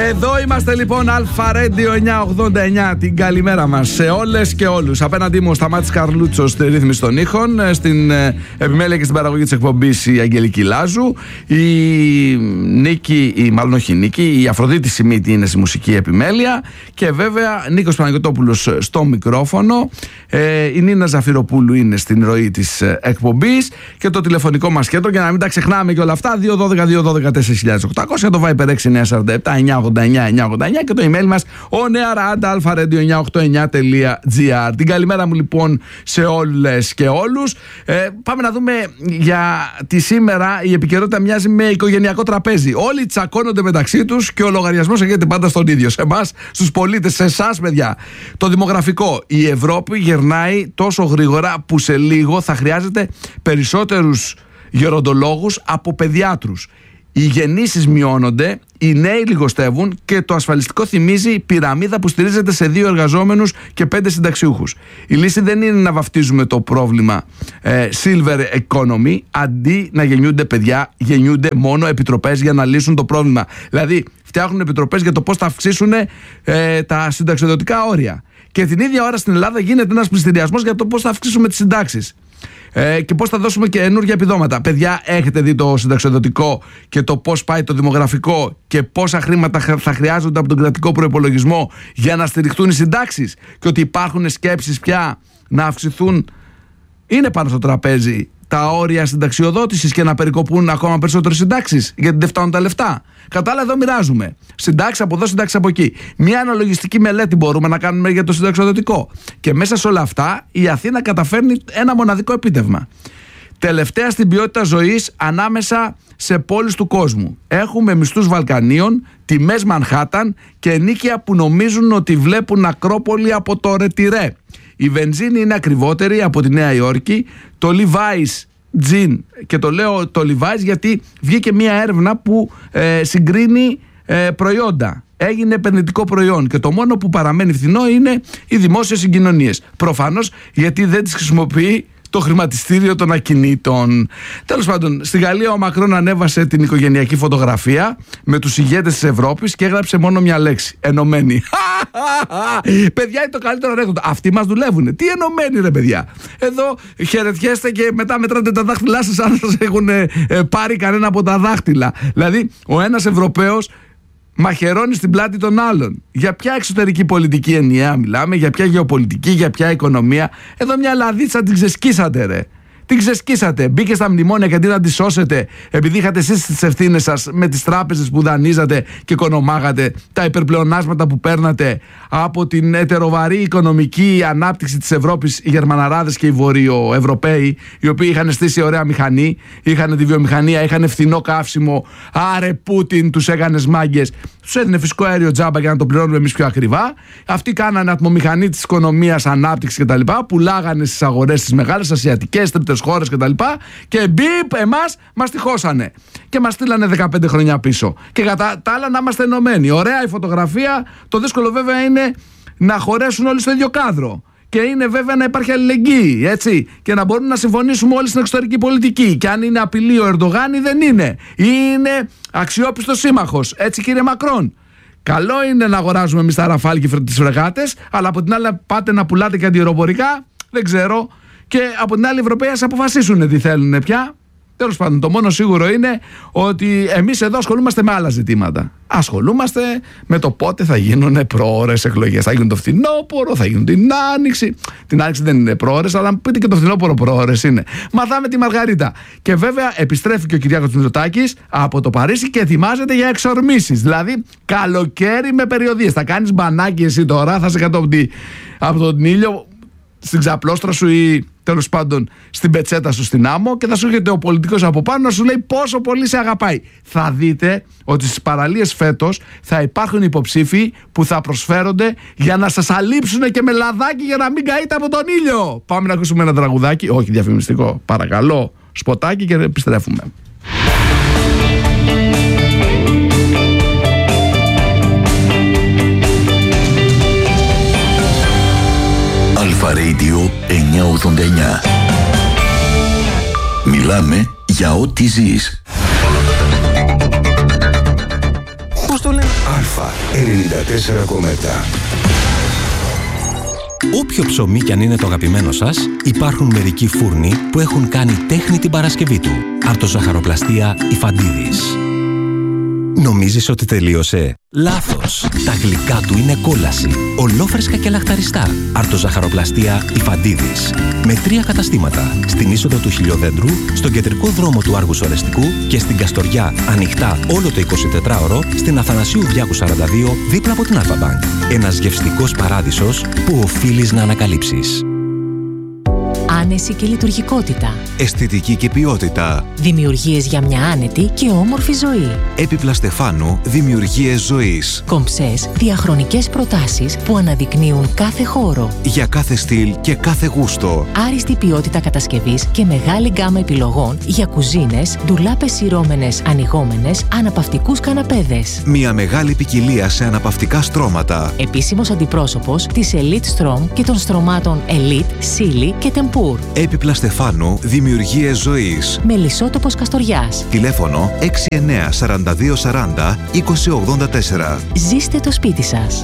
Εδώ είμαστε λοιπόν, Αλφα Radio 989. Την καλημέρα μας σε όλες και όλους. Απέναντί μου ο Σταμάτης Καρλούτσος στη ρύθμιση των ήχων, στην επιμέλεια και στην παραγωγή της εκπομπής η Αγγελική Λάζου, η Νίκη, μάλλον όχι η Νίκη, η Αφροδίτη Σιμίτη είναι στη μουσική επιμέλεια, και βέβαια Νίκος Παναγιωτόπουλος στο μικρόφωνο, η Νίνα Ζαφυροπούλου είναι στην ροή της εκπομπής, και το τηλεφωνικό μας κέντρο, για να μην τα ξεχνάμε και όλα αυτά, 212-212-4800, το Viper 6947-989-989 και το email μας onear@alpha-radio989.gr. Την καλημέρα μου λοιπόν σε όλες και όλους. Πάμε να δούμε, γιατί σήμερα η επικαιρότητα μοιάζει με οικογενειακό τραπέζι. Όλοι τσακώνονται μεταξύ τους και ο λογαριασμός έρχεται πάντα στον ίδιο. Σε εμάς, στους πολίτες, σε εσάς παιδιά. Το δημογραφικό. Η Ευρώπη γερνάει τόσο γρήγορα που σε λίγο θα χρειάζεται περισσότερους γεροντολόγους από παιδιάτρους. Οι γεννήσεις μειώνονται, οι νέοι λιγοστεύουν και το ασφαλιστικό θυμίζει πυραμίδα που στηρίζεται σε 2 εργαζόμενους και 5 συνταξιούχους. Η λύση δεν είναι να βαφτίζουμε το πρόβλημα silver economy, αντί να γεννιούνται παιδιά, γεννιούνται μόνο επιτροπές για να λύσουν το πρόβλημα. Δηλαδή, φτιάχνουν επιτροπές για το πώς θα αυξήσουν τα συνταξιοδοτικά όρια. Και την ίδια ώρα στην Ελλάδα γίνεται ένας πληστηριασμός για το πώς θα αυξήσουμε τις συντάξεις. Και πώς θα δώσουμε και καινούργια επιδόματα. Παιδιά, έχετε δει το συνταξιοδοτικό και το πώς πάει το δημογραφικό και πόσα χρήματα θα χρειάζονται από τον κρατικό προϋπολογισμό για να στηριχτούν οι συντάξεις, και ότι υπάρχουν σκέψεις πια να αυξηθούν, είναι πάνω στο τραπέζι, τα όρια συνταξιοδότησης και να περικοπούν ακόμα περισσότερες συντάξεις, γιατί δεν φτάνουν τα λεφτά. Κατάλαβα, εδώ μοιράζουμε συντάξεις από εδώ, συντάξεις από εκεί. Μια αναλογιστική μελέτη μπορούμε να κάνουμε για το συνταξιοδοτικό. Και μέσα σε όλα αυτά η Αθήνα καταφέρνει ένα μοναδικό επίτευγμα. Τελευταία στην ποιότητα ζωής ανάμεσα σε πόλεις του κόσμου. Έχουμε μισθούς Βαλκανίων, τιμές Μανχάταν και ενίκια που νομίζουν ότι βλέπουν Ακρόπολη από το Ρετιρέ. Η βενζίνη είναι ακριβότερη από τη Νέα Υόρκη. Το Levi's Jean, και το λέω το Levi's γιατί βγήκε μια έρευνα που συγκρίνει προϊόντα. Έγινε επενδυτικό προϊόν και το μόνο που παραμένει φθηνό είναι οι δημόσιες συγκοινωνίες. Προφανώς γιατί δεν τις χρησιμοποιεί το χρηματιστήριο των ακινήτων. Τέλος πάντων, στη Γαλλία ο Μακρόν ανέβασε την οικογενειακή φωτογραφία με τους ηγέτες της Ευρώπης και έγραψε μόνο μια λέξη: ενωμένοι. Παιδιά, είναι το καλύτερο ανέκδοτο. Αυτοί μας δουλεύουνε. Τι ενωμένοι, ρε παιδιά. Εδώ χαιρετιέστε και μετά μετράτε τα δάχτυλά σας αν σας έχουν πάρει κανένα από τα δάχτυλα. Δηλαδή, ο ένας Ευρωπαίος μαχαιρώνει στην πλάτη των άλλων. Για ποια εξωτερική πολιτική ενιαία μιλάμε, για ποια γεωπολιτική, για ποια οικονομία? Εδώ μια λαδίτσα την ξεσκίσατε, ρε. Την ξεσκίσατε. Μπήκε στα μνημόνια και αντί να τη σώσετε, επειδή είχατε εσείς τις ευθύνες σας με τις τράπεζες που δανείζατε και οικονομάγατε, τα υπερπλεονάσματα που παίρνατε από την ετεροβαρή οικονομική ανάπτυξη της Ευρώπης, οι Γερμαναράδες και οι Βορειοευρωπαίοι, οι οποίοι είχαν στήσει ωραία μηχανή, είχαν τη βιομηχανία, είχαν φθηνό καύσιμο. Άρε Πούτιν, τους έκανες μάγκες. Τους έδινε φυσικό αέριο τζάμπα για να το πληρώνουμε εμείς πιο ακριβά. Αυτοί κάνανε ατμομηχανή της οικονομίας, ανάπτυξη κτλ. Πουλάγανε στις αγορές τις μεγάλες ασιατικές, τρίτες χώρες κτλ. Και μπιπ, εμάς μας τυχώσανε. Και μας στείλανε 15 χρόνια πίσω. Και κατά τα άλλα να είμαστε ενωμένοι. Ωραία η φωτογραφία. Το δύσκολο βέβαια είναι να χωρέσουν όλοι στο ίδιο κάδρο. Και είναι βέβαια να υπάρχει αλληλεγγύη, έτσι. Και να μπορούν να συμφωνήσουμε όλοι στην εξωτερική πολιτική. Και αν είναι απειλή ο Ερντογάν ή δεν είναι. Είναι αξιόπιστος σύμμαχος. Έτσι, κύριε Μακρόν. Καλό είναι να αγοράζουμε εμείς τα Ραφάλ και τις φρεγάτες, αλλά από την άλλη πάτε να πουλάτε και αντιεροπορικά. Δεν ξέρω. Και από την άλλη οι Ευρωπαίοι ας αποφασίσουν τι θέλουν πια. Τέλος πάντων, το μόνο σίγουρο είναι ότι εμείς εδώ ασχολούμαστε με άλλα ζητήματα. Ασχολούμαστε με το πότε θα γίνουν προώρες εκλογές. Θα γίνουν το φθινόπωρο, θα γίνουν την άνοιξη. Την άνοιξη δεν είναι προώρες, αλλά πείτε και το φθινόπωρο προώρες είναι. Μαθάμε τη Μαργαρίτα. Και βέβαια επιστρέφει και ο Κυριάκος Μητσοτάκης από το Παρίσι και ετοιμάζεται για εξορμήσεις. Δηλαδή καλοκαίρι με περιοδίες. Θα κάνεις μπανάκι εσύ τώρα, θα είσαι κάτω από τον ήλιο, στην ξαπλώστρα σου ή τέλος πάντων στην πετσέτα σου στην άμμο, και θα σου έρχεται ο πολιτικός από πάνω να σου λέει πόσο πολύ σε αγαπάει. Θα δείτε ότι στις παραλίες φέτος θα υπάρχουν υποψήφοι που θα προσφέρονται για να σας αλείψουν και με λαδάκι για να μην καείτε από τον ήλιο. Πάμε να ακούσουμε ένα τραγουδάκι, όχι διαφημιστικό, παρακαλώ, σποτάκι, και επιστρέφουμε. Αλφα Radio 989. Μιλάμε για ό,τι ζεις. Πώς το το λένε. Αλφα 94,7. Όποιο ψωμί κι αν είναι το αγαπημένο σας, υπάρχουν μερικοί φούρνοι που έχουν κάνει τέχνη την Παρασκευή του. Αρτοζαχαροπλαστεία Ιφαντίδης. Νομίζεις ότι τελείωσε? Λάθος! Τα γλυκά του είναι κόλαση. Ολόφρεσκα και λαχταριστά. Αρτοζαχαροπλαστεία Ιφαντίδης. Με 3 καταστήματα. Στην είσοδο του Χιλιοδέντρου, στον κεντρικό δρόμο του Άργους Ορεστικού και στην Καστοριά, ανοιχτά όλο το 24ωρο, στην Αθανασίου Διάκου 42, δίπλα από την Αλφα-Μπανκ. Ένας γευστικός παράδεισος που οφείλεις να ανακαλύψεις. Άνεση και λειτουργικότητα. Αισθητική και ποιότητα. Δημιουργίες για μια άνετη και όμορφη ζωή. Έπιπλα Στεφάνου, δημιουργίες ζωής. Κομψές, διαχρονικές προτάσεις που αναδεικνύουν κάθε χώρο. Για κάθε στυλ και κάθε γούστο. Άριστη ποιότητα κατασκευής και μεγάλη γκάμα επιλογών για κουζίνες, ντουλάπες σειρώμενες, ανοιγόμενες, αναπαυτικούς καναπέδες. Μια μεγάλη ποικιλία σε αναπαυτικά στρώματα. Επίσημος αντιπρόσωπος της Elite Strom και των στρωμάτων Elite, Silly και Tempur. Έπιπλα Στεφάνου, δημιουργίες ζωής. Μελισσότοπος Καστοριάς. Τηλέφωνο 69 42 40 20 84. Ζήστε το σπίτι σας.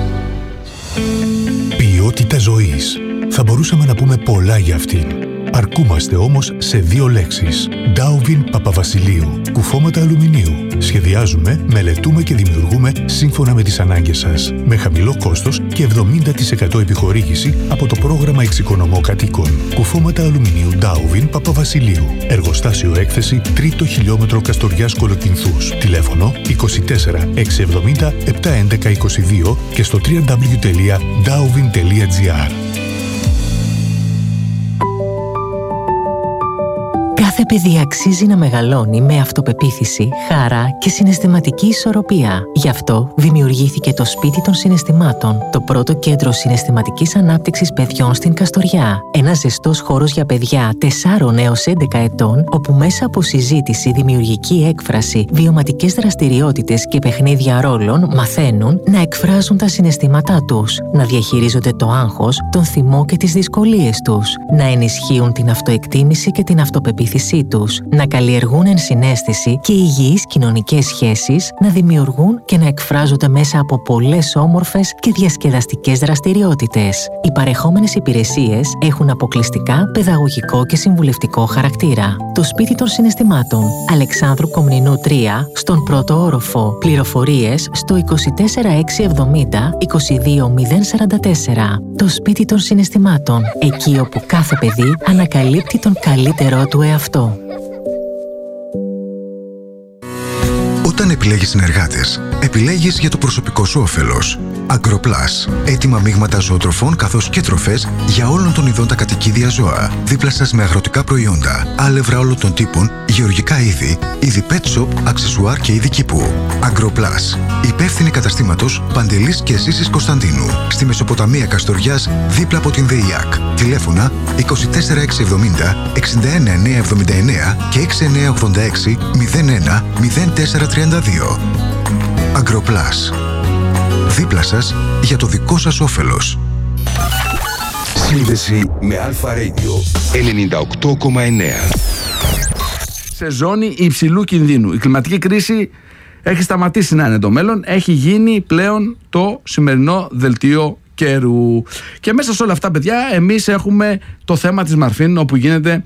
Ποιότητα ζωής. Θα μπορούσαμε να πούμε πολλά για αυτήν. Αρκούμαστε όμως σε 2 λέξεις. Ντάουβιν Παπαβασιλείου. Κουφώματα αλουμινίου. Σχεδιάζουμε, μελετούμε και δημιουργούμε σύμφωνα με τις ανάγκες σας. Με χαμηλό κόστος και 70% επιχορήγηση από το πρόγραμμα Εξοικονομώ Κατοίκων. Κουφώματα αλουμινίου Ντάουβιν Παπαβασιλείου. Εργοστάσιο έκθεση 3ο χιλιόμετρο Καστοριάς Κολοκυνθούς. Τηλέφωνο 24 670 711 22 και στο www.dauvin.gr. Κάθε παιδί αξίζει να μεγαλώνει με αυτοπεποίθηση, χαρά και συναισθηματική ισορροπία. Γι' αυτό δημιουργήθηκε το Σπίτι των Συναισθημάτων, το πρώτο κέντρο συναισθηματικής ανάπτυξης παιδιών στην Καστοριά. Ένας ζεστός χώρος για παιδιά 4 έως 11 ετών, όπου μέσα από συζήτηση, δημιουργική έκφραση, βιωματικές δραστηριότητες και παιχνίδια ρόλων μαθαίνουν να εκφράζουν τα συναισθήματά τους, να διαχειρίζονται το άγχος, τον θυμό και τις δυσκολίες τους, να ενισχύουν την αυτοεκτίμηση και την αυτοπεποίθηση τους, να καλλιεργούν ενσυναίσθηση και υγιείς κοινωνικές σχέσεις, να δημιουργούν και να εκφράζονται μέσα από πολλές όμορφες και διασκεδαστικές δραστηριότητες. Οι παρεχόμενες υπηρεσίες έχουν αποκλειστικά παιδαγωγικό και συμβουλευτικό χαρακτήρα. Το Σπίτι των Συναισθημάτων, Αλεξάνδρου Κομνηνού 3, στον πρώτο όροφο. Πληροφορίες στο 24670 22044. Το Σπίτι των Συναισθημάτων, εκεί όπου κάθε παιδί ανακαλύπτει τον καλύτερό του εαυτό. Όταν επιλέγεις συνεργάτες, επιλέγεις για το προσωπικό σου όφελος. Agroplus. Έτοιμα μείγματα ζωοτροφών καθώς και τροφές για όλων των ειδών τα κατοικίδια ζώα. Δίπλα σας με αγροτικά προϊόντα, άλευρα όλων των τύπων, γεωργικά είδη, είδη pet shop, αξεσουάρ και είδη κήπου. Agroplus. Υπεύθυνη καταστήματος Παντελής και Ζήσης Κωνσταντίνου. Στη Μεσοποταμία Καστοριάς, δίπλα από την ΔΕΙΑΚ. Τηλέφωνα 24670 61979 και 6986 01 0432. Agroplus. Δίπλα σας για το δικό σας όφελος. Σύνδεση με Αλφα Radio 98,9. Σε ζώνη υψηλού κινδύνου. Η κλιματική κρίση έχει σταματήσει να είναι το μέλλον. Έχει γίνει πλέον το σημερινό δελτίο καιρού. Και μέσα σε όλα αυτά, παιδιά, εμείς έχουμε το θέμα της Μαρφίν, όπου γίνεται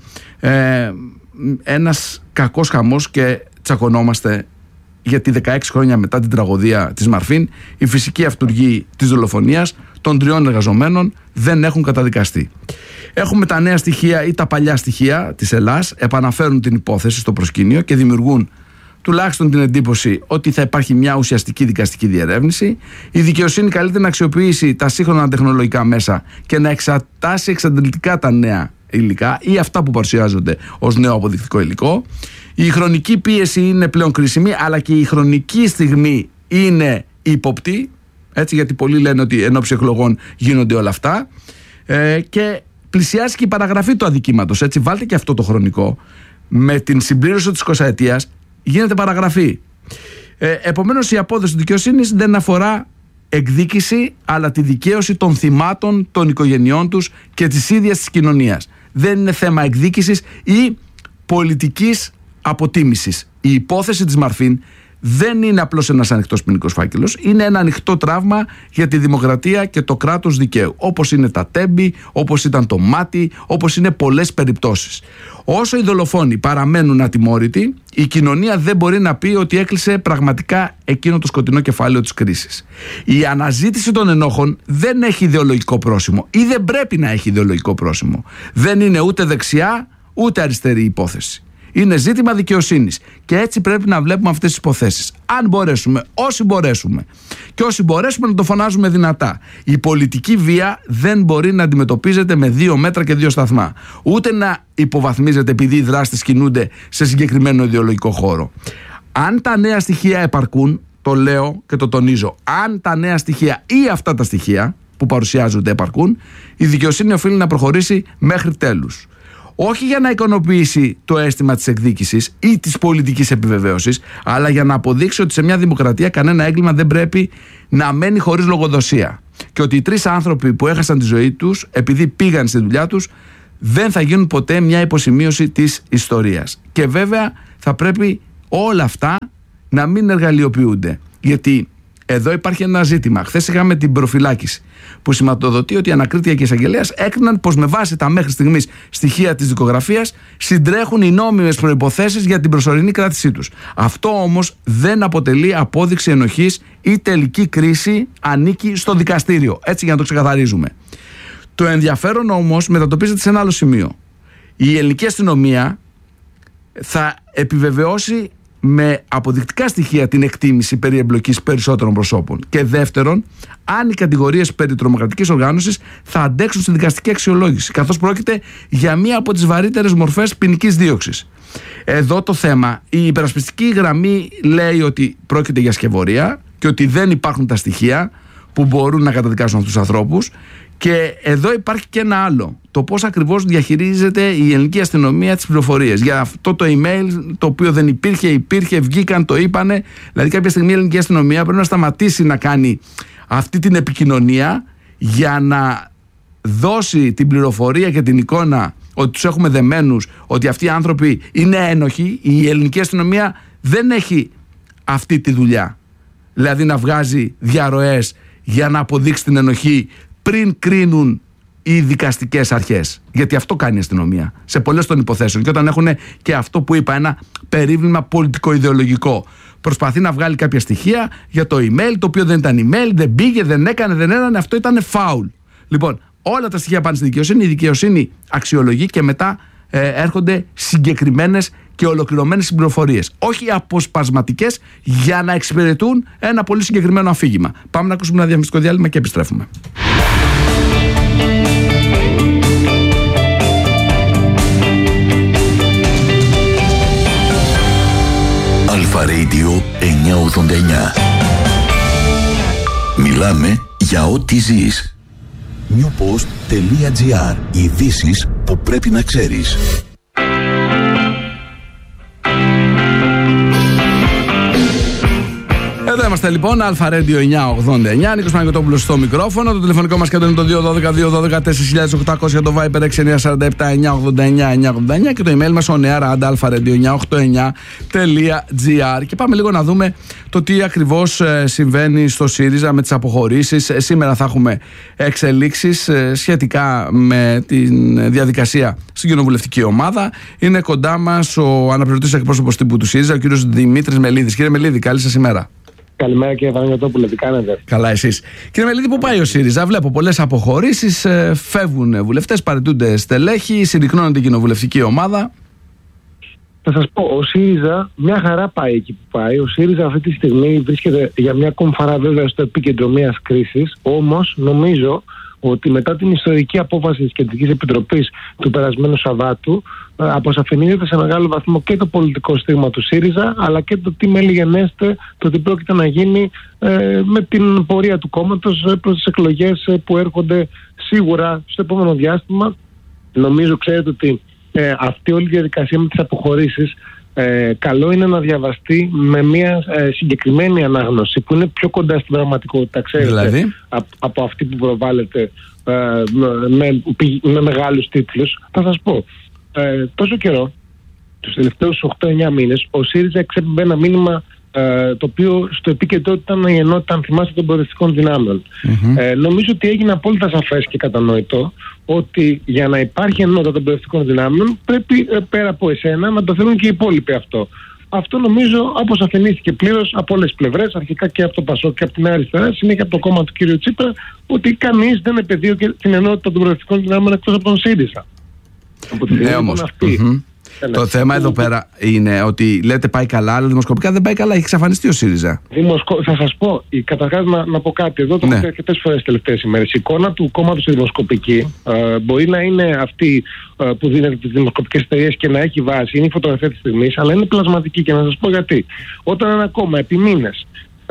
ένας κακός χαμός και τσακωνόμαστε. Γιατί 16 χρόνια μετά την τραγωδία της Μαρφίν, η φυσική αυτουργοί της δολοφονίας των 3 εργαζομένων δεν έχουν καταδικαστεί. Έχουμε τα νέα στοιχεία ή τα παλιά στοιχεία της Ελλάς, επαναφέρουν την υπόθεση στο προσκήνιο και δημιουργούν τουλάχιστον την εντύπωση ότι θα υπάρχει μια ουσιαστική δικαστική διερεύνηση. Η δικαιοσύνη καλείται να αξιοποιήσει τα σύγχρονα τεχνολογικά μέσα και να εξατάσει εξαντλητικά τα νέα υλικά ή αυτά που παρουσιάζονται ως νέο αποδεικτικό υλικό. Η χρονική πίεση είναι πλέον κρίσιμη, αλλά και η χρονική στιγμή είναι ύποπτη, έτσι, γιατί πολλοί λένε ότι εν ώψη εκλογών γίνονται όλα αυτά, και πλησιάζει και η παραγραφή του αδικήματος, έτσι, βάλτε και αυτό το χρονικό. Με την συμπλήρωση της 20ετίας γίνεται παραγραφή. Επομένως η απόδοση της δικαιοσύνης δεν αφορά εκδίκηση, αλλά τη δικαίωση των θυμάτων, των οικογενειών τους και της ίδιας της κοινωνίας. Δεν είναι θέμα εκδίκησης ή πολιτικής αποτίμησης. Η υπόθεση της Μαρφίν δεν είναι απλώς ένας ανοιχτός ποινικός φάκελος, είναι ένα ανοιχτό τραύμα για τη δημοκρατία και το κράτος δικαίου. Όπως είναι τα Τέμπη, όπως ήταν το Μάτι, όπως είναι πολλές περιπτώσεις. Όσο οι δολοφόνοι παραμένουν ατιμόρυτοι, η κοινωνία δεν μπορεί να πει ότι έκλεισε πραγματικά εκείνο το σκοτεινό κεφάλαιο της κρίσης. Η αναζήτηση των ενόχων δεν έχει ιδεολογικό πρόσημο ή δεν πρέπει να έχει ιδεολογικό πρόσημο. Δεν είναι ούτε δεξιά ούτε αριστερή υπόθεση. Είναι ζήτημα δικαιοσύνης και έτσι πρέπει να βλέπουμε αυτές τις υποθέσεις. Αν μπορέσουμε, όσοι μπορέσουμε και όσοι μπορέσουμε να το φωνάζουμε δυνατά. Η πολιτική βία δεν μπορεί να αντιμετωπίζεται με 2 μέτρα και 2 σταθμά. Ούτε να υποβαθμίζεται επειδή οι δράστες κινούνται σε συγκεκριμένο ιδεολογικό χώρο. Αν τα νέα στοιχεία επαρκούν, το λέω και το τονίζω, αν τα νέα στοιχεία ή αυτά τα στοιχεία που παρουσιάζονται επαρκούν, η δικαιοσύνη οφείλει να προχωρήσει μέχρι τέλους. Όχι για να ικανοποιήσει το αίσθημα της εκδίκησης ή της πολιτικής επιβεβαίωσης, αλλά για να αποδείξει ότι σε μια δημοκρατία κανένα έγκλημα δεν πρέπει να μένει χωρίς λογοδοσία. Και ότι οι 3 άνθρωποι που έχασαν τη ζωή τους επειδή πήγαν στη δουλειά τους δεν θα γίνουν ποτέ μια υποσημείωση της ιστορίας. Και βέβαια θα πρέπει όλα αυτά να μην εργαλειοποιούνται. Γιατί εδώ υπάρχει ένα ζήτημα. Χθες είχαμε την προφυλάκηση που σηματοδοτεί ότι η ανακρίτρια και η εισαγγελέας έκριναν πως με βάση τα μέχρι στιγμής στοιχεία της δικογραφίας συντρέχουν οι νόμιμες προϋποθέσεις για την προσωρινή κράτησή τους. Αυτό όμως δεν αποτελεί απόδειξη ενοχής ή τελική κρίση ανήκει στο δικαστήριο. Έτσι για να το ξεκαθαρίζουμε. Το ενδιαφέρον όμως μετατοπίζεται σε ένα άλλο σημείο. Η ελληνική αστυνομία θα επιβεβαιώσει με αποδεικτικά στοιχεία την εκτίμηση περί εμπλοκής περισσότερων προσώπων. Και δεύτερον, αν οι κατηγορίες περί τρομοκρατικής οργάνωσης θα αντέξουν στη δικαστική αξιολόγηση, καθώς πρόκειται για μία από τις βαρύτερες μορφές ποινικής δίωξης. Εδώ το θέμα, η υπερασπιστική γραμμή λέει ότι πρόκειται για σκευωρία και ότι δεν υπάρχουν τα στοιχεία που μπορούν να καταδικάσουν αυτούς τους ανθρώπους. Και εδώ υπάρχει και ένα άλλο. Το πώς ακριβώς διαχειρίζεται η ελληνική αστυνομία τις πληροφορίες. Για αυτό το email, το οποίο δεν υπήρχε, βγήκαν, το είπανε. Δηλαδή, κάποια στιγμή η ελληνική αστυνομία πρέπει να σταματήσει να κάνει αυτή την επικοινωνία για να δώσει την πληροφορία και την εικόνα ότι τους έχουμε δεμένους, ότι αυτοί οι άνθρωποι είναι ένοχοι. Η ελληνική αστυνομία δεν έχει αυτή τη δουλειά. Δηλαδή, να βγάζει διαρροές για να αποδείξει την ενοχή πριν κρίνουν οι δικαστικές αρχές. Γιατί αυτό κάνει η αστυνομία σε πολλές των υποθέσεων. Και όταν έχουν και αυτό που είπα, ένα περίβλημα πολιτικο-ιδεολογικό, προσπαθεί να βγάλει κάποια στοιχεία για το email, το οποίο δεν ήταν email, δεν πήγε, δεν έκανε, αυτό ήταν φάουλ. Λοιπόν, όλα τα στοιχεία πάνε στη δικαιοσύνη, η δικαιοσύνη αξιολογεί και μετά έρχονται συγκεκριμένες και ολοκληρωμένες πληροφορίες. Όχι αποσπασματικές για να εξυπηρετούν ένα πολύ συγκεκριμένο αφήγημα. Πάμε να ακούσουμε ένα διαφημιστικό διάλειμμα και επιστρέφουμε. Αλφα Radio 989. Μιλάμε για ό,τι ζεις. newpost.gr. Ειδήσεις που πρέπει να ξέρεις. Εδώ είμαστε λοιπόν, Αλφα Radio 989. Νίκος Παναγιωτόπουλος στο μικρόφωνο. Το τηλεφωνικό μας κέντρο είναι το 212-212-4800, το Viber 6947-989-989 και το email μας oneara@alpha-radio989.gr. Και πάμε λίγο να δούμε το τι ακριβώς συμβαίνει στο ΣΥΡΙΖΑ με τις αποχωρήσεις. Σήμερα θα έχουμε εξελίξεις σχετικά με τη διαδικασία στην κοινοβουλευτική ομάδα. Είναι κοντά μας ο αναπληρωτής εκπρόσωπος τύπου του ΣΥΡΙΖΑ, ο κύριος Δημήτρης Μελίδης. Κύριε Μελίδη, καλή σας ημέρα. Καλημέρα κύριε Παναγιωτόπουλε, τι κάνετε? Καλά, εσείς. Κύριε Μελίδη, πού πάει ο ΣΥΡΙΖΑ? Βλέπω πολλές αποχωρήσεις, φεύγουν βουλευτές, παραιτούνται στελέχη, συρρυκνώνεται η κοινοβουλευτική ομάδα. Θα σας πω, ο ΣΥΡΙΖΑ μια χαρά πάει εκεί που πάει. Ο ΣΥΡΙΖΑ αυτή τη στιγμή βρίσκεται για μια ακόμη φορά βέβαια στο επίκεντρο μιας κρίσης. Όμως νομίζω ότι μετά την ιστορική απόφαση της Κεντρικής Επιτροπής του περασμένου Σαββάτου αποσαφηνίζεται σε μεγάλο βαθμό και το πολιτικό στίγμα του ΣΥΡΙΖΑ, αλλά και το τι μέλη γενέστε, το τι πρόκειται να γίνει με την πορεία του κόμματος προς τις εκλογές που έρχονται σίγουρα στο επόμενο διάστημα. Νομίζω, ξέρετε ότι αυτή όλη η διαδικασία με τις αποχωρήσεις καλό είναι να διαβαστεί με μια συγκεκριμένη ανάγνωση που είναι πιο κοντά στην πραγματικότητα, ξέρετε, δηλαδή από αυτή που προβάλλεται με μεγάλους τίτλους. Θα σας πω, τόσο καιρό, τους τελευταίους 8-9 μήνες, ο ΣΥΡΙΖΑ εξέπεμπε ένα μήνυμα το οποίο στο επίκεντρο ήταν η ενότητα, αν θυμάστε, των προοδευτικών δυνάμεων. Νομίζω ότι έγινε απόλυτα σαφές και κατανοητό ότι για να υπάρχει ενότητα των προοδευτικών δυνάμεων πρέπει πέρα από εσένα να το θέλουν και οι υπόλοιποι αυτό. Αυτό νομίζω αποσαφηνίστηκε πλήρως από όλες τις πλευρές, αρχικά και από το ΠΑΣΟΚ και από την αριστερά, συνέχεια από το κόμμα του κ. Τσίπρα, ότι κανείς δεν επεδίωκε την ενότητα των προοδευτικών δυνάμεων εκτός από τον ΣΥΡΙΖΑ. Ναι, όμως. Το θέμα εδώ πέρα είναι ότι λέτε πάει καλά, αλλά δημοσκοπικά δεν πάει καλά. Έχει εξαφανιστεί ο ΣΥΡΙΖΑ. Θα σας πω, καταρχάς να πω κάτι. Εδώ το έχω πει αρκετές φορές τις τελευταίες ημέρες. Η εικόνα του κόμματος στη δημοσκοπική μπορεί να είναι αυτή που δίνεται τις δημοσκοπικές εταιρείες και να έχει βάση. Είναι η φωτογραφία της στιγμής, αλλά είναι πλασματική. Και να σας πω γιατί. Όταν ένα κόμμα επί μήνες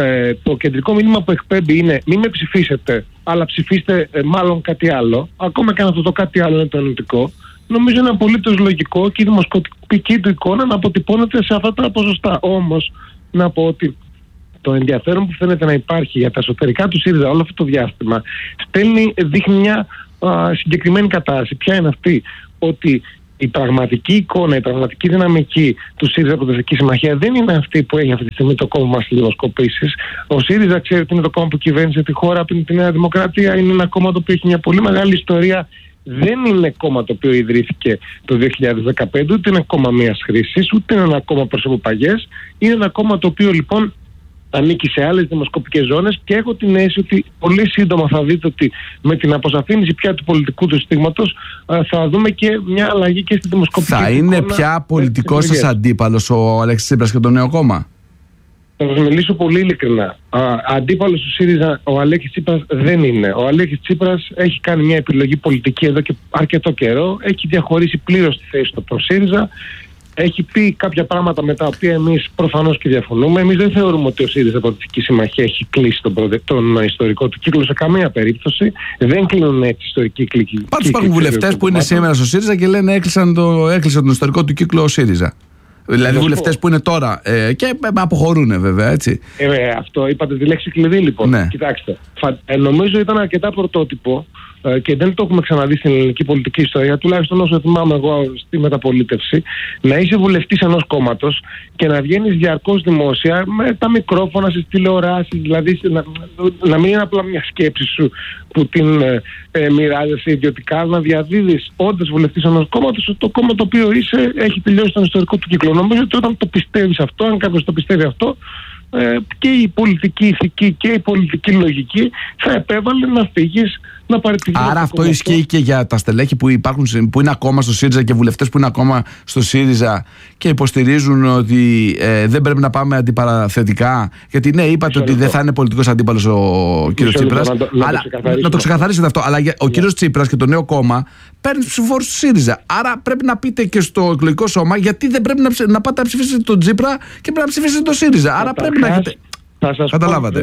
το κεντρικό μήνυμα που εκπέμπει είναι μην με ψηφίσετε, αλλά ψηφίστε μάλλον κάτι άλλο, ακόμα και αν αυτό το κάτι άλλο είναι το ενωτικό. Νομίζω είναι απολύτως λογικό και η δημοσκοπική του εικόνα να αποτυπώνεται σε αυτά τα ποσοστά. Όμως, να πω ότι το ενδιαφέρον που φαίνεται να υπάρχει για τα εσωτερικά του ΣΥΡΙΖΑ όλο αυτό το διάστημα δείχνει μια συγκεκριμένη κατάσταση. Ποια είναι αυτή? Ότι η πραγματική εικόνα, η πραγματική δυναμική του ΣΥΡΙΖΑ Προοδευτική Συμμαχία δεν είναι αυτή που έχει αυτή τη στιγμή το κόμμα μας στις δημοσκοπήσεις. Ο ΣΥΡΙΖΑ, ξέρετε, είναι το κόμμα που κυβέρνησε τη χώρα πριν τη Νέα Δημοκρατία. Είναι ένα κόμμα το οποίο έχει μια πολύ μεγάλη ιστορία. Δεν είναι κόμμα το οποίο ιδρύθηκε το 2015, ούτε είναι κόμμα μιας χρήσης, ούτε είναι ένα κόμμα προσωποπαγές. Είναι ένα κόμμα το οποίο λοιπόν ανήκει σε άλλες δημοσκοπικές ζώνες και έχω την αίσθηση ότι πολύ σύντομα θα δείτε ότι με την αποσαφήνιση πια του πολιτικού του στίγματος θα δούμε και μια αλλαγή και στη δημοσκοπική. Θα είναι πια πολιτικός σας αντίπαλος ο Αλέξης Τσίπρας και το νέο κόμμα? Θα σας μιλήσω πολύ ειλικρινά. Αντίπαλος του ΣΥΡΙΖΑ ο Αλέξης Τσίπρας δεν είναι. Ο Αλέξης Τσίπρας έχει κάνει μια επιλογή πολιτική εδώ και αρκετό καιρό. Έχει διαχωρίσει πλήρως τη θέση του από τον ΣΥΡΙΖΑ. Έχει πει κάποια πράγματα με τα οποία εμείς προφανώς και διαφωνούμε. Εμείς δεν θεωρούμε ότι ο ΣΥΡΙΖΑ Προοδευτική Συμμαχία έχει κλείσει τον ιστορικό του κύκλο σε καμία περίπτωση. Δεν κλείνουν έτσι ιστορικοί κύκλοι. Πάντως υπάρχουν βουλευτές που είναι σήμερα στο ΣΥΡΙΖΑ και λένε έκλεισαν τον ιστορικό του κύκλο ο ΣΥΡΙΖΑ. Δηλαδή βουλευτές που είναι τώρα και αποχωρούν βέβαια, έτσι. Αυτό είπατε τη λέξη κλειδί λοιπόν. Ναι. Κοιτάξτε, νομίζω ήταν αρκετά πρωτότυπο και δεν το έχουμε ξαναδεί στην ελληνική πολιτική ιστορία, τουλάχιστον όσο θυμάμαι εγώ στη μεταπολίτευση, να είσαι βουλευτής ενός κόμματος και να βγαίνεις διαρκώς δημόσια με τα μικρόφωνα στις τηλεοράσεις, δηλαδή να μην είναι απλά μια σκέψη σου που την μοιράζεσαι ιδιωτικά, να διαδίδεις όντως βουλευτής ενός κόμματος, το κόμμα το οποίο είσαι έχει τελειώσει τον ιστορικό του κύκλο. Νομίζω ότι όταν το πιστεύεις αυτό, αν κάποιος το πιστεύει αυτό, και η πολιτική ηθική και η πολιτική λογική θα επέβαλε να φύγεις, να παραιτηθείς. Άρα αυτό ισχύει και για τα στελέχη που είναι ακόμα στο ΣΥΡΙΖΑ και βουλευτές που είναι ακόμα στο ΣΥΡΙΖΑ και υποστηρίζουν ότι δεν πρέπει να πάμε αντιπαραθετικά? Γιατί ναι, είπατε ότι δεν θα είναι πολιτικός αντίπαλος ο κύριος Τσίπρας. Να το ξεκαθαρίσετε αυτό. Αλλά ο κύριος Τσίπρας και το νέο κόμμα παίρνει ψηφοφόρους του ΣΥΡΙΖΑ. Άρα πρέπει να πείτε και στο εκλογικό σώμα γιατί δεν πρέπει να πάτε να ψηφίσετε τον Τσίπρα και πρέπει να ψηφίσετε τον ΣΥΡΙΖΑ. Άρα πρέπει να έχετε. Θα σας καταλάβατε.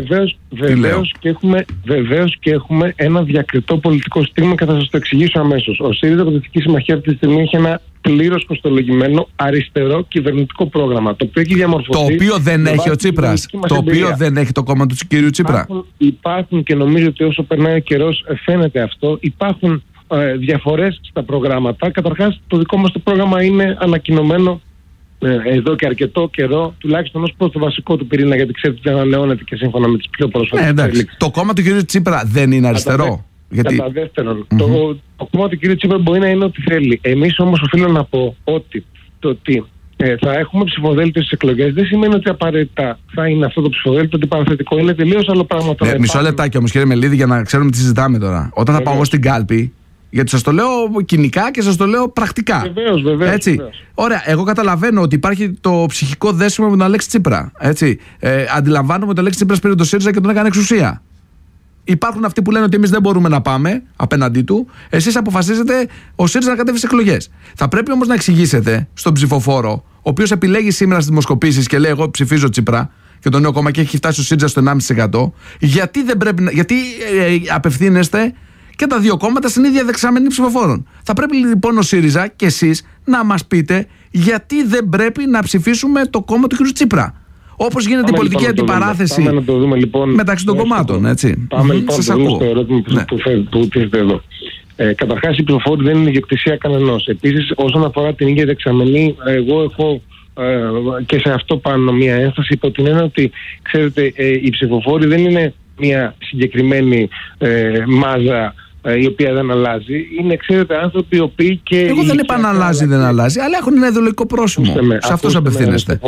Βεβαίως και έχουμε ένα διακριτό πολιτικό στίγμα και θα σας το εξηγήσω αμέσως. Ο ΣΥΡΙΖΑ Προοδευτική Συμμαχία αυτή τη στιγμή έχει ένα πλήρως κοστολογημένο αριστερό κυβερνητικό πρόγραμμα. Το οποίο έχει διαμορφωθεί. Το οποίο δεν έχει ο Τσίπρας. Το οποίο δεν έχει το κόμμα του κυρίου Τσίπρα. Υπάρχουν και νομίζω ότι όσο περνάει ο καιρός φαίνεται αυτό. Υπάρχουν διαφορές στα προγράμματα. Καταρχάς, το δικό μας το πρόγραμμα είναι ανακοινωμένο εδώ και αρκετό καιρό, τουλάχιστον ως προς το βασικό του πυρήνα, γιατί ξέρετε ότι ανανεώνεται και σύμφωνα με τις πιο πρόσφατες εξελίξεις. Το κόμμα του κ. Τσίπρα δεν είναι αριστερό? Κατά δεύτερον, το κόμμα του κ. Τσίπρα μπορεί να είναι ό,τι θέλει. Εμείς όμως οφείλω να πω ότι το ότι θα έχουμε ψηφοδέλτιο στις εκλογές δεν σημαίνει ότι απαραίτητα θα είναι αυτό το ψηφοδέλτιο αντιπαραθετικό. Είναι τελείως άλλο πράγμα. Μισό λεπτάκι όμως, κύριε Μελίδη, για να ξέρουμε τι συζητάμε τώρα. Όταν θα πάω εγώ στην κάλπη, γιατί σας το λέω κοινικά και σας το λέω πρακτικά. Βεβαίως. Έτσι. Ωραία, εγώ καταλαβαίνω ότι υπάρχει το ψυχικό δέσιμο με τον Αλέξη Τσίπρα. Έτσι. Αντιλαμβάνομαι ότι ο Αλέξης Τσίπρας πήρε το ΣΥΡΙΖΑ και τον έκανε εξουσία. Υπάρχουν αυτοί που λένε ότι εμείς δεν μπορούμε να πάμε απέναντί του. Εσείς αποφασίζετε ο ΣΥΡΙΖΑ να κατέβει στις εκλογές. Θα πρέπει όμως να εξηγήσετε στον ψηφοφόρο, ο οποίος επιλέγει σήμερα στις δημοσκοπήσεις και λέει: εγώ ψηφίζω Τσίπρα και το νέο κόμμα και έχει φτάσει ο ΣΥΡΙΖΑ στο 1,5%, γιατί απευθύνεστε και τα δύο κόμματα στην ίδια δεξαμενή ψηφοφόρων. Θα πρέπει λοιπόν ο ΣΥΡΙΖΑ και εσείς να μας πείτε γιατί δεν πρέπει να ψηφίσουμε το κόμμα του κ. Τσίπρα. Όπως γίνεται η πολιτική αντιπαράθεση μεταξύ των κομμάτων. Έτσι. Πάμε λοιπόν στο ερώτημα που τίθεται εδώ. Καταρχάς, η ψηφοφόρη δεν είναι ιδιοκτησία κανενός. Επίσης, όσον αφορά την ίδια δεξαμενή, εγώ έχω και σε αυτό πάνω μια έμφαση, υπό την έννοια ότι, ξέρετε, οι ψηφοφόροι δεν είναι μια συγκεκριμένη μάζα η οποία δεν αλλάζει. Είναι, ξέρετε, άνθρωποι οι οποίοι και. Εγώ δεν είπα να αλλάζει, δεν αλλάζει, αλλά έχουν ένα ιδεολογικό πρόσημο. Σε αυτούς απευθύνεστε.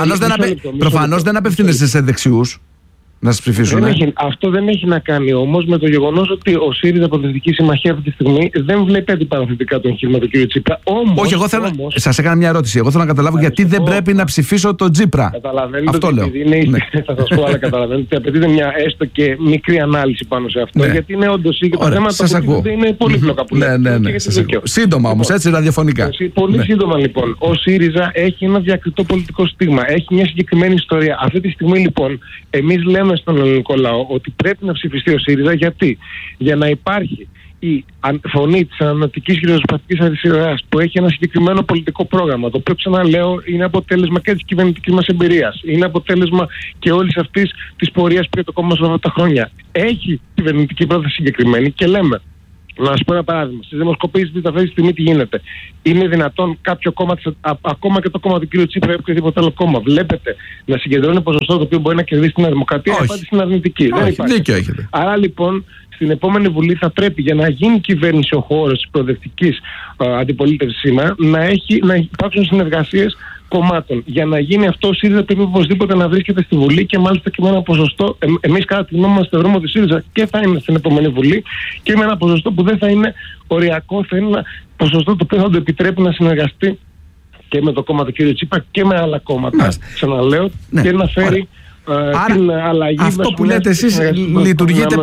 Προφανώς δεν απευθύνεστε σε δεξιούς να σας ψηφίσουν. Αυτό δεν έχει να κάνει όμως με το γεγονός ότι ο ΣΥΡΙΖΑ Προοδευτική Συμμαχία αυτή τη στιγμή δεν βλέπει αντιπαραθετικά το εγχείρημα του κ. Τσίπρα. Όχι, εγώ θέλω. Σας έκανα μια ερώτηση. Εγώ θέλω να καταλάβω γιατί δεν πρέπει να ψηφίσω τον Τσίπρα. Καταλαβαίνετε. Αυτό λέω. Θα σας πω, αλλά καταλαβαίνετε ότι απαιτείται μια έστω και μικρή ανάλυση πάνω σε αυτό. Γιατί είναι όντως και τα θέματα που είναι πολύπλοκα που λέτε. Ναι. Σύντομα όμως, έτσι, ραδιοφωνικά. Πολύ σύντομα λοιπόν. Ο ΣΥΡΙΖΑ έχει ένα διακριτό πολιτικό στίγμα. Έχει μια συγκεκριμένη ιστορία. Αυτή τη στιγμή λοιπόν εμείς λέμε στον ελληνικό λαό ότι πρέπει να ψηφιστεί ο ΣΥΡΙΖΑ. Γιατί? Για να υπάρχει η φωνή της ανανοτικής και ριζοσπαστικής αριστεράς που έχει ένα συγκεκριμένο πολιτικό πρόγραμμα, το οποίο, ξαναλέω, είναι αποτέλεσμα και της κυβερνητικής μας εμπειρίας, είναι αποτέλεσμα και όλης αυτής της πορείας που για το κόμμα μας όλα αυτά τα χρόνια. Έχει κυβερνητική πρόταση συγκεκριμένη και λέμε. Να σας πω ένα παράδειγμα. Στις δημοσκοπήσεις αυτή τη στιγμή τι γίνεται? Είναι δυνατόν κάποιο κόμμα, ακόμα και το κόμμα του κ. Τσίπρα ή οποιοδήποτε άλλο κόμμα, βλέπετε να συγκεντρώνει ποσοστό το οποίο μπορεί να κερδίσει την Δημοκρατία? Η απάντηση είναι αρνητική. Δεν υπάρχει. Δίκιο έχετε. Άρα λοιπόν στην επόμενη Βουλή θα πρέπει, για να γίνει κυβέρνηση ο χώρος της προοδευτικής αντιπολίτευσης σήμερα, να υπάρξουν συνεργασίες κομμάτων. Για να γίνει αυτό, ο ΣΥΡΙΖΑ πρέπει οπωσδήποτε να βρίσκεται στη Βουλή και μάλιστα και με ένα ποσοστό. Εμείς κατά τη γνώμη μας θεωρούμε ότι ο ΣΥΡΙΖΑ και θα είναι στην επόμενη Βουλή και με ένα ποσοστό που δεν θα είναι οριακό, θα είναι ένα ποσοστό το οποίο θα το επιτρέπει να συνεργαστεί και με το κόμμα του κ. Τσίπρα και με άλλα κόμματα. Ξαναλέω, και να φέρει. Άρα, αυτό που λέτε εσείς λειτουργείτε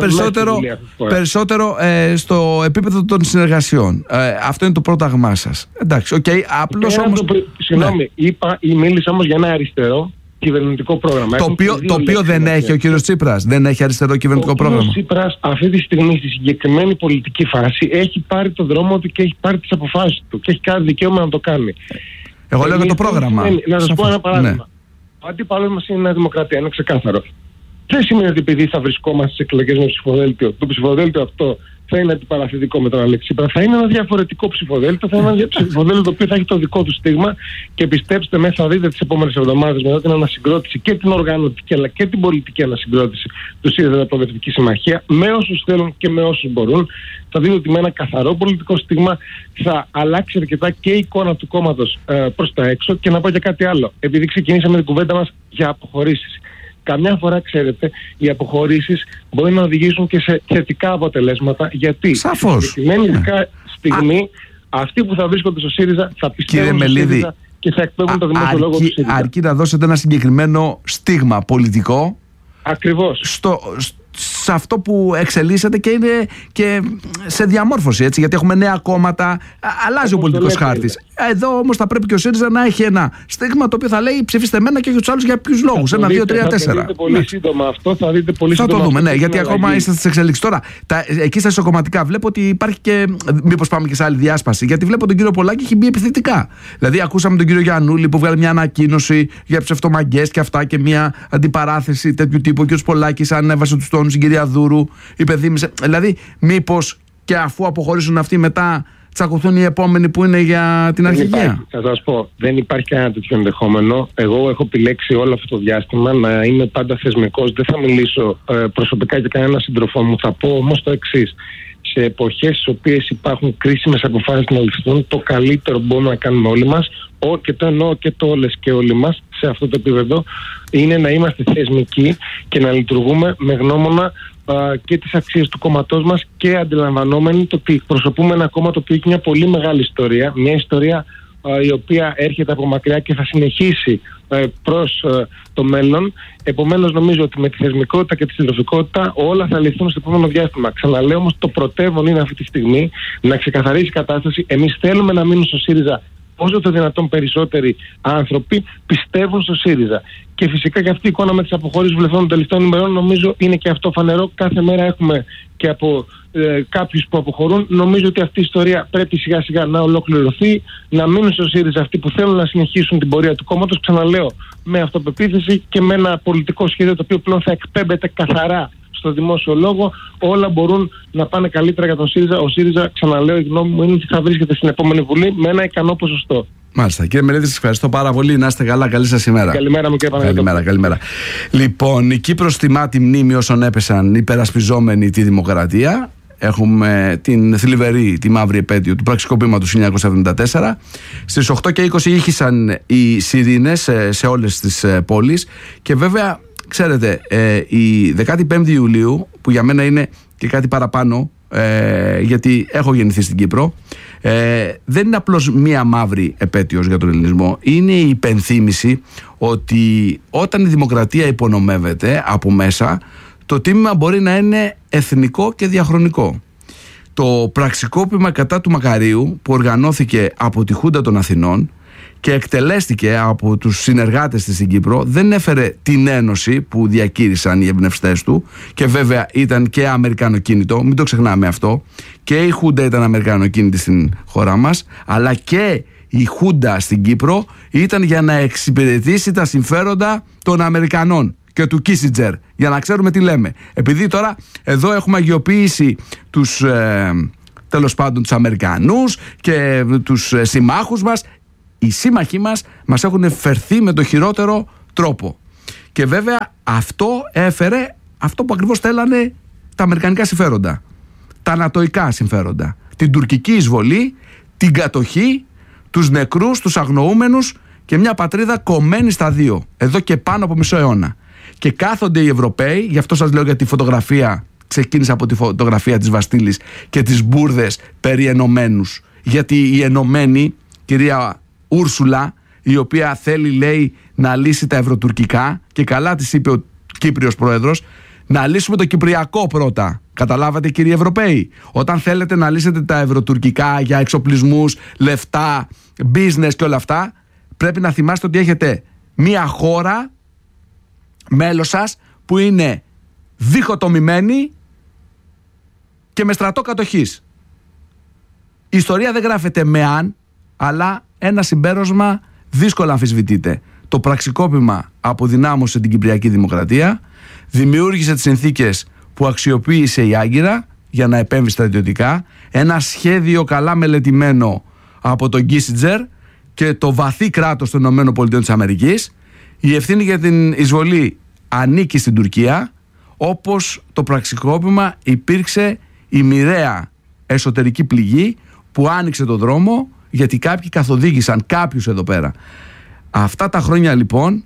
περισσότερο στο επίπεδο των συνεργασιών. Αυτό είναι το πρόταγμά σας. Εντάξει, απλώς όμως. Συγγνώμη, μίλησα όμως για ένα αριστερό κυβερνητικό πρόγραμμα. Το οποίο δεν έχει ο κύριος Τσίπρας. Δεν έχει αριστερό κυβερνητικό πρόγραμμα. Ο κύριος Τσίπρας αυτή τη στιγμή στη συγκεκριμένη πολιτική φάση έχει πάρει το δρόμο του και έχει πάρει τις αποφάσεις του και έχει κάθε δικαίωμα να το κάνει. Εγώ λέω για το πρόγραμμα. Να σας πω ένα παράδειγμα. Ο αντίπαλος μας είναι η Νέα Δημοκρατία, είναι ξεκάθαρο. Δεν σημαίνει ότι επειδή θα βρισκόμαστε στις εκλογές με ψηφοδέλτιο, το ψηφοδέλτιο αυτό θα είναι αντιπαραθετικό με τον Αλέξη Τσίπρα. Θα είναι ένα διαφορετικό ψηφοδέλτιο, θα είναι ένα ψηφοδέλτιο το οποίο θα έχει το δικό του στίγμα και πιστέψτε με, θα δείτε τις επόμενες εβδομάδες μετά την ανασυγκρότηση και την οργανωτική αλλά και την πολιτική ανασυγκρότηση του ΣΥΡΙΖΑ Προοδευτική Συμμαχία, με όσους θέλουν και με όσους μπορούν. Θα δείτε ότι με ένα καθαρό πολιτικό στίγμα θα αλλάξει αρκετά και η εικόνα του κόμματος προς τα έξω. Και να πω και κάτι άλλο. Επειδή ξεκινήσαμε την κουβέντα μας για αποχωρήσεις. Καμιά φορά, ξέρετε, οι αποχωρήσεις μπορεί να οδηγήσουν και σε θετικά αποτελέσματα. Γιατί στη συγκεκριμένη στιγμή αυτοί που θα βρίσκονται στο ΣΥΡΙΖΑ θα πιστεύουν στο ΣΥΡΙΖΑ και θα εκπέμπουν το δημόσιο λόγο του ΣΥΡΙΖΑ. Αρκεί να δώσετε ένα συγκεκριμένο στίγμα πολιτικό. Ακριβώς. Σε αυτό που εξελίσσεται και είναι και σε διαμόρφωση, έτσι, γιατί έχουμε νέα κόμματα, αλλάζει ο πολιτικός χάρτης. Εδώ όμως θα πρέπει και ο ΣΥΡΙΖΑ να έχει ένα στίγμα το οποίο θα λέει ψηφίστε εμένα και για τους άλλους για ποιους λόγους. 1, 2, 3, 4. Θα δείτε πολύ σύντομα αυτό, θα δείτε πολύ σύντομα. Θα το δούμε, ναι, γιατί ακόμα είστε στις εξελίξεις. Τώρα, εκεί στα ισοκομματικά βλέπω ότι υπάρχει και. Μήπως πάμε και σε άλλη διάσπαση, γιατί βλέπω τον κύριο Πολάκη έχει μπει επιθετικά. Δηλαδή, ακούσαμε τον κύριο Γιαννούλη που βγάλε μια ανακοίνωση για ψευτομαγκές και αυτά και μια αντιπαράθεση τέτοιου τύπου. Ο κύριος Πολάκης ανέβασε τους τόνους, η κυρία Δούρου υπενθύμησε. Δηλαδή, μήπως και αφού αποχωρήσουν αυτοί μετά τσακωθούν οι επόμενοι που είναι για την αρχηγία? Θα σας πω, δεν υπάρχει κανένα τέτοιο ενδεχόμενο. Εγώ έχω επιλέξει όλο αυτό το διάστημα να είμαι πάντα θεσμικός. Δεν θα μιλήσω προσωπικά για κανένα σύντροφό μου. Θα πω όμως το εξής. Σε εποχές στις οποίες υπάρχουν κρίσιμες αποφάσεις να ληφθούν, το καλύτερο μπορούμε να κάνουμε όλοι μας, και το εννοώ και το όλες και όλοι μας σε αυτό το επίπεδο, είναι να είμαστε θεσμικοί και να λειτουργούμε με γνώμονα και τις αξίες του κόμματός μας και αντιλαμβανόμενοι το ότι προσωπούμε ένα κόμμα το οποίο έχει μια πολύ μεγάλη ιστορία, μια ιστορία η οποία έρχεται από μακριά και θα συνεχίσει προς το μέλλον. Επομένως νομίζω ότι με τη θεσμικότητα και τη συντροφικότητα όλα θα λυθούν στο επόμενο διάστημα. Ξαναλέω όμως, το πρωτεύον είναι αυτή τη στιγμή να ξεκαθαρίσει η κατάσταση. Εμείς θέλουμε να μείνουν στο ΣΥΡΙΖΑ όσο το δυνατόν περισσότεροι άνθρωποι πιστεύουν στο ΣΥΡΙΖΑ. Και φυσικά και αυτή η εικόνα με τις αποχωρήσεις βουλευτών των τελευταίων ημερών νομίζω είναι και αυτό φανερό. Κάθε μέρα έχουμε και από κάποιους που αποχωρούν. Νομίζω ότι αυτή η ιστορία πρέπει σιγά σιγά να ολοκληρωθεί, να μείνουν στο ΣΥΡΙΖΑ αυτοί που θέλουν να συνεχίσουν την πορεία του κόμματος. Ξαναλέω, με αυτοπεποίθηση και με ένα πολιτικό σχέδιο το οποίο πλέον θα εκπέμπεται καθαρά στο δημόσιο λόγο. Όλα μπορούν να πάνε καλύτερα για τον ΣΥΡΙΖΑ. Ο ΣΥΡΙΖΑ, ξαναλέω, η γνώμη μου είναι ότι θα βρίσκεται στην επόμενη Βουλή με ένα ικανό ποσοστό. Μάλιστα. Κύριε Μελέτη, σας ευχαριστώ πάρα πολύ. Να είστε καλά. Καλή σας ημέρα. Καλημέρα μου, κύριε Παναγιώτοπουλε. Καλημέρα. Λοιπόν, η Κύπρος τιμά τη μνήμη όσων έπεσαν υπερασπιζόμενοι τη δημοκρατία. Έχουμε την θλιβερή, τη μαύρη επέτειο του πραξικοπήματος του 1974. Στις 8:20 ήχησαν οι σιρήνες σε όλες τις πόλεις. Και βέβαια, ξέρετε, η 15η Ιουλίου, που για μένα είναι και κάτι παραπάνω, γιατί έχω γεννηθεί στην Κύπρο, δεν είναι απλώς μία μαύρη επέτειος για τον ελληνισμό. Είναι η υπενθύμηση ότι όταν η δημοκρατία υπονομεύεται από μέσα, το τίμημα μπορεί να είναι εθνικό και διαχρονικό. Το πραξικόπημα κατά του Μακαρίου, που οργανώθηκε από τη Χούντα των Αθηνών και εκτελέστηκε από τους συνεργάτες της στην Κύπρο, δεν έφερε την ένωση που διακήρυσαν οι εμπνευστές του, και βέβαια ήταν και αμερικανοκίνητο, μην το ξεχνάμε αυτό, και η Χούντα ήταν αμερικανοκίνητη στην χώρα μας, αλλά και η Χούντα στην Κύπρο ήταν για να εξυπηρετήσει τα συμφέροντα των Αμερικανών και του Κίσιντζερ, για να ξέρουμε τι λέμε. Επειδή τώρα εδώ έχουμε αγιοποιήσει τους τέλος πάντων τους Αμερικανούς και τους συμμάχους μας, οι σύμμαχοί μας έχουν φερθεί με το χειρότερο τρόπο. Και βέβαια αυτό έφερε αυτό που ακριβώς θέλανε τα αμερικανικά συμφέροντα, τα ανατοϊκά συμφέροντα, την τουρκική εισβολή, την κατοχή, τους νεκρούς, τους αγνοούμενους και μια πατρίδα κομμένη στα δύο εδώ και πάνω από μισό αιώνα. Και κάθονται οι Ευρωπαίοι, γι' αυτό σας λέω για τη φωτογραφία, ξεκίνησα από τη φωτογραφία της Βαστίλης και τις μπουρδες περί ενωμένους, γιατί οι ενωμένοι, κυρία Ούρσουλα, η οποία θέλει, λέει, να λύσει τα ευρωτουρκικά, και καλά της είπε ο Κύπριος πρόεδρος, να λύσουμε το κυπριακό πρώτα. Καταλάβατε, κύριοι Ευρωπαίοι? Όταν θέλετε να λύσετε τα ευρωτουρκικά για εξοπλισμούς, λεφτά, business και όλα αυτά, πρέπει να θυμάστε ότι έχετε μία χώρα μέλος σας που είναι διχοτομημένη και με στρατό κατοχής. Η ιστορία δεν γράφεται με αν, αλλά ένα συμπέρασμα δύσκολα αμφισβητείται. Το πραξικόπημα αποδυνάμωσε την Κυπριακή Δημοκρατία, δημιούργησε τις συνθήκες που αξιοποίησε η Άγκυρα για να επέμβει στρατιωτικά, ένα σχέδιο καλά μελετημένο από τον Κίσιντζερ και το βαθύ κράτος των ΗΠΑ. Η ευθύνη για την εισβολή ανήκει στην Τουρκία, όπως το πραξικόπημα υπήρξε η μοιραία εσωτερική πληγή που άνοιξε το δρόμο, γιατί κάποιοι καθοδήγησαν κάποιους εδώ πέρα. Αυτά τα χρόνια λοιπόν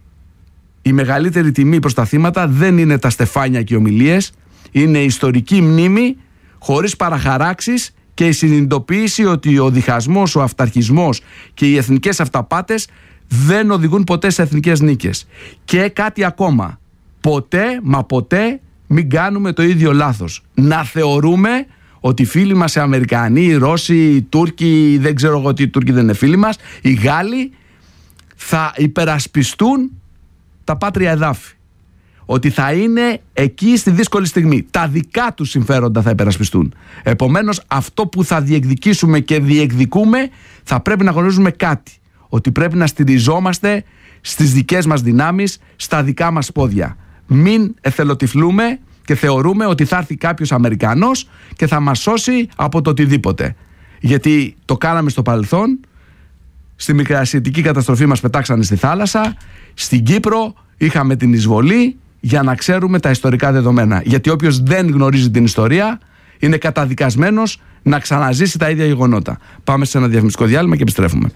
η μεγαλύτερη τιμή προς τα θύματα δεν είναι τα στεφάνια και οι ομιλίες, είναι η ιστορική μνήμη χωρίς παραχαράξεις και η συνειδητοποίηση ότι ο διχασμός, ο αυταρχισμός και οι εθνικές αυταπάτες δεν οδηγούν ποτέ σε εθνικές νίκες. Και κάτι ακόμα, ποτέ μα ποτέ μην κάνουμε το ίδιο λάθος, να θεωρούμε ότι οι φίλοι μας οι Αμερικανοί, οι Ρώσοι, οι Τούρκοι, δεν ξέρω εγώ τι, οι Τούρκοι δεν είναι φίλοι μας, οι Γάλλοι θα υπερασπιστούν τα πάτρια εδάφη. Ότι θα είναι εκεί στη δύσκολη στιγμή. Τα δικά τους συμφέροντα θα υπερασπιστούν. Επομένως, αυτό που θα διεκδικήσουμε και διεκδικούμε, θα πρέπει να γνωρίζουμε κάτι. Ότι πρέπει να στηριζόμαστε στις δικές μας δυνάμεις, στα δικά μας πόδια. Μην εθελοτυφλούμε και θεωρούμε ότι θα έρθει κάποιος Αμερικανός και θα μας σώσει από το οτιδήποτε. Γιατί το κάναμε στο παρελθόν, στη μικρασιατική καταστροφή μας πετάξανε στη θάλασσα, στην Κύπρο είχαμε την εισβολή, για να ξέρουμε τα ιστορικά δεδομένα. Γιατί όποιος δεν γνωρίζει την ιστορία είναι καταδικασμένος να ξαναζήσει τα ίδια γεγονότα. Πάμε σε ένα διαφημιστικό διάλειμμα και επιστρέφουμε.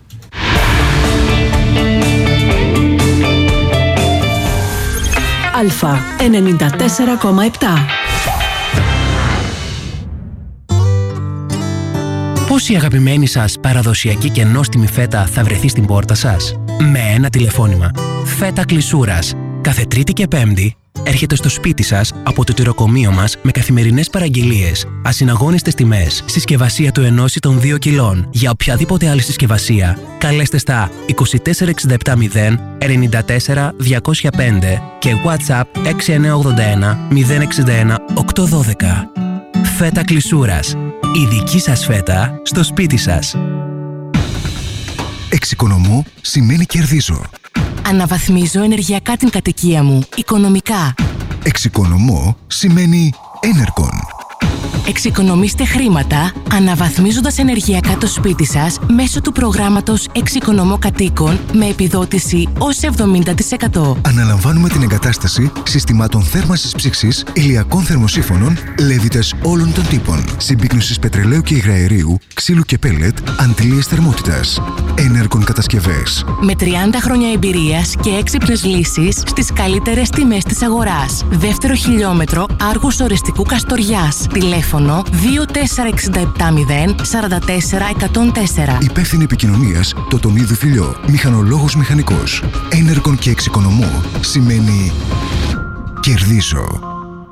Αλφα 94,7. Πώς η αγαπημένη σας παραδοσιακή και νόστιμη φέτα θα βρεθεί στην πόρτα σας? Με ένα τηλεφώνημα. Φέτα Κλεισούρας. Κάθε Τρίτη και Πέμπτη έρχεται στο σπίτι σας από το τυροκομείο μας με καθημερινές παραγγελίες, ασυναγώνιστες τιμές, συσκευασία του 1 ή των 2 κιλών. Για οποιαδήποτε άλλη συσκευασία, καλέστε στα 24670 94 205 και WhatsApp 6981 061 812. Φέτα Κλεισούρας. Η δική σας φέτα στο σπίτι σας. Εξοικονομώ σημαίνει κερδίζω. Αναβαθμίζω ενεργειακά την κατοικία μου, οικονομικά. Εξοικονομώ σημαίνει Enercon. Εξοικονομήστε χρήματα αναβαθμίζοντας ενεργειακά το σπίτι σας μέσω του προγράμματος Εξοικονομώ Κατοίκων με επιδότηση ως 70%. Αναλαμβάνουμε την εγκατάσταση συστημάτων θέρμανσης ψήξης, ηλιακών θερμοσύφωνων, λέβητες όλων των τύπων, συμπίκνωσης πετρελαίου και υγραερίου, ξύλου και πέλετ, αντλίες θερμότητας. Ενέργων κατασκευές. Με 30 χρόνια εμπειρίας και έξυπνες λύσεις στις καλύτερες τιμές της αγοράς. Δεύτερο χιλιόμετρο Άργους Ορεστικού Καστοριάς. Τηλέφωνο 24670 44 104. Υπεύθυνη επικοινωνίας Τοτονίδου Φιλιό. Μηχανολόγος μηχανικός. Ενέργων και εξοικονομώ σημαίνει κερδίζω.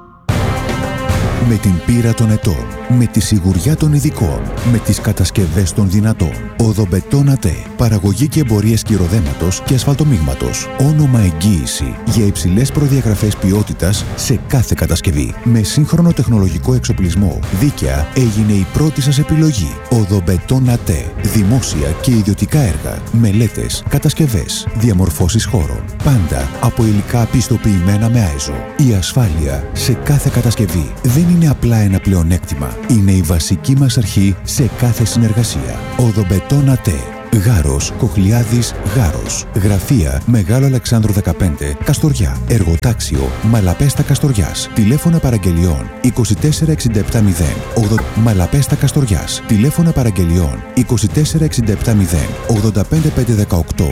Με την πείρα των ετών, με τη σιγουριά των ειδικών, με τις κατασκευές των δυνατών. Οδομπετόν ΑΤΕ. Παραγωγή και εμπορία σκυροδέματος και ασφαλτομίγματος. Όνομα εγγύηση για υψηλές προδιαγραφές ποιότητας σε κάθε κατασκευή. Με σύγχρονο τεχνολογικό εξοπλισμό. Δίκαια έγινε η πρώτη σας επιλογή. Οδομπετόν ΑΤΕ. Δημόσια και ιδιωτικά έργα. Μελέτες, κατασκευές, διαμορφώσεις χώρων. Πάντα από υλικά πιστοποιημένα με άιζο. Η ασφάλεια σε κάθε κατασκευή δεν είναι απλά ένα πλεονέκτημα. Είναι η βασική μας αρχή σε κάθε συνεργασία. Οδομπετόν ΑΤΕ. Γάρος, Κοχλιάδης, Γάρος. Γραφεία Μεγάλο Αλεξάνδρου 15, Καστοριά. Εργοτάξιο Μαλαπέστα Καστοριάς. Τηλέφωνα παραγγελιών 24670 Μαλαπέστα Καστοριάς. Τηλέφωνα παραγγελιών 24670 85518